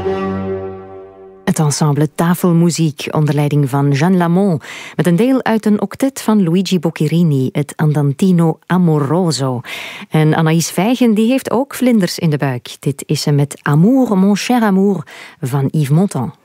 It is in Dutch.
Het ensemble Tafelmuziek onder leiding van Jeanne Lamont met een deel uit een octet van Luigi Boccherini, het Andantino Amoroso. En Anaïs Vijgen die heeft ook vlinders in de buik. Dit is ze met Amour, mon cher amour van Yves Montand.